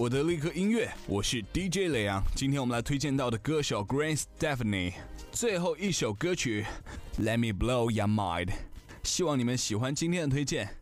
我的立刻音乐，我是 DJ 雷阳。今天我们来推荐到的歌手 Gwen Stefani， 最后一首歌曲 Let Me Blow Your Mind， 希望你们喜欢今天的推荐。